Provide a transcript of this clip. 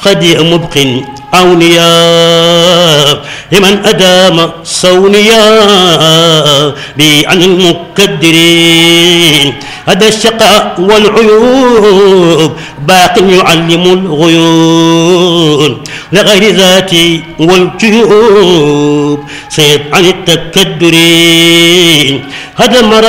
قد مبق أولياء لمن أدام صونيا عن المكدرين. هذا الشقاء والعيوب باق يعلم الغيوب لغير ذاتي والجيوب صيد عن التكدرين. هذا المرض